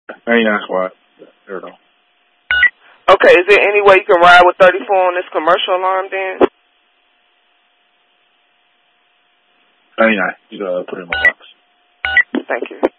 99 squad. There we go. Okay, is there any way you can ride with 34 on this commercial alarm then? 99. You gotta put it in my box. Thank you.